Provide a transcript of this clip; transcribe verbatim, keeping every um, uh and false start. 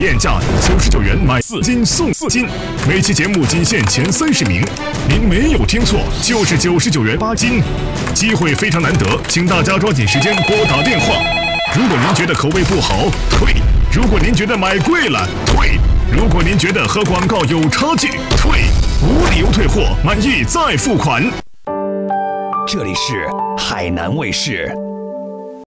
原价九十九元买四斤送四斤，每期节目仅限前三十名。您没有听错，就是九十九元八斤，机会非常难得，请大家抓紧时间拨打电话。如果您觉得口味不好，退；如果您觉得买贵了，退；如果您觉得和广告有差距，退，无理由退货，满意再付款。 这里是海南卫视。